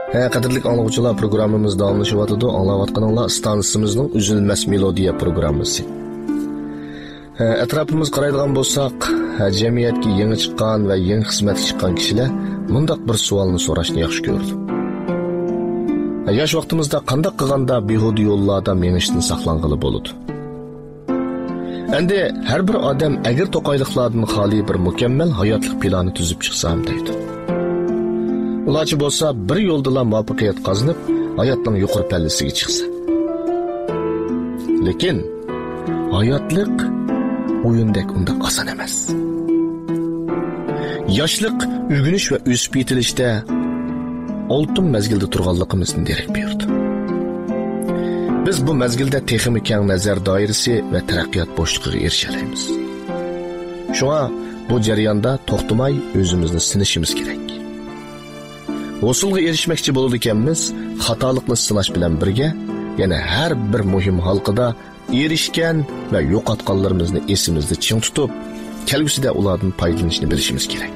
Qadrli anglaguvchilar, programmamiz davomlashyapti. Anglayotganinglar stansimizning uzilmas melodiya programmasi. Atrofimiz qaraydigan bo'lsak, jamiyatga yangi chiqqan va yangi xizmatga chiqqan kishilar mundaq bir savolni so'rashni yaxshi ko'rdi. Yosh vaqtimizda qanday qilganda behuda yo'llarda menishdan saqlanғалы bo'ladi? Endi har bir odam agar to'qayliqlardan xoli bir mukammal hayotlik plani tuzib chiqsam deydi. Ularchi bo'lsa bir yo'lda muvaffaqiyat qozonib, hayotning yuqori pallasiga chiqsa. Lekin hayotlik o'yindek unda oson emas. Yoshlik o'rganish va o'sib yetilishda oltin mezgilda turganligimizni derak berdi. Biz bu mezgilda texnik keng nazar doirasi va taraqqiyot bo'shligiga erishalaymiz. Shunga bu jarayonda to'xtamay o'zimizni sinishimiz kerak. Usulga erishmoqchi bo'ladi ekanmiz, xatolikni sinash bilan birga, yana har bir muhim halqada erishgan va yo'qotganlarimizni esimizda ching tutib, kelgusida ulardan foydalanishni bilishimiz kerak.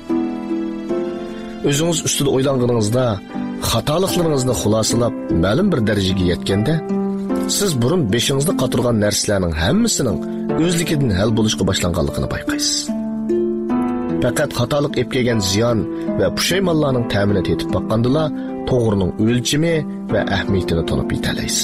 O'zingiz ustida o'ylanganingizda, xatoliklaringizni xulosalab, ma'lum bir darajaga yetganda, siz burun beshingizda qotirgan narsalarning hammasining o'zligidan hal bo'lishga boshlanganligini bayqaysiz. Faqat xatolik ep kelgan ziyon va pushaymonlarning ta'minini yetib baqqandila, to'g'rining o'lchimi va ahamiyatini tanib yetalaysiz.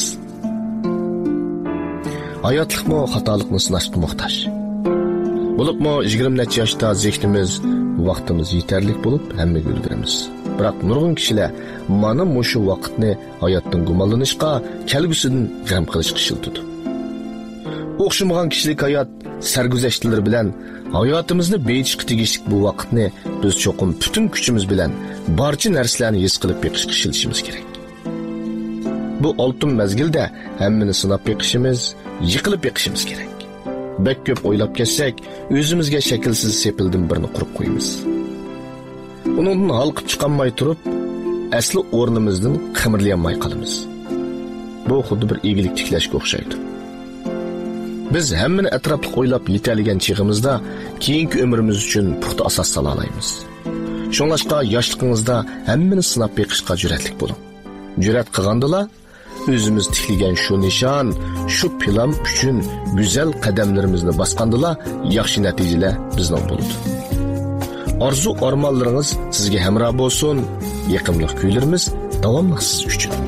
Hayotlikmi xatolikni sinashga muhtoj. Bo'libmi 20 necha yoshda zehnimiz, vaqtimiz yetarli bo'lib, hammaga ulguramiz. Biroq nurg'un kishilar mana shu vaqtni hayotdan gumonlanishga, kelgusidan g'am qilishga ishlatadi. O'xshamagan kishilik hayot sarguzashtlari bilan hayotimizni beyishga tegishli bu vaqtni biz cho'qim butun kuchimiz bilan barcha narsalarni his qilib beqishga ishlatishimiz kerak. Bu oltin mezgilda hammani sinab beqishimiz, yiqilib beqishimiz kerak. Bek ko'p o'ylab ketsak, o'zimizga shaklsiz sepildim birini qurib qo'yamiz. Uningdan halqib chiqolmay turib, asli o'rnimizdan qimirlayolmay qolamiz. Bu xuddi bir egilik tiklashga o'xshaydi. Biz hammani atrofli o'ylab yetalgan chig'imizda keyingi umrimiz uchun puxta asos sola olamiz. Shunlashqa yoshligingizda hammani sinab beqishga jur'atlik bo'ling. Jur'at qilgandila o'zimiz tiklagan shu nishon, shu plan uchun go'zal qadamlarimizni bosgandila yaxshi natijalar bizning bo'ladi. Orzu armonlaringiz sizga hamroh bo'lsin. Yaqinlik kuylarimiz davomli siz uchun.